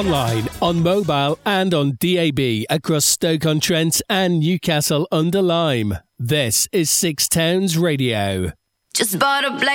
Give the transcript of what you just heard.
Online, on mobile and on DAB across Stoke-on-Trent and Newcastle-under-Lyme. This is Six Towns Radio. Just bought a black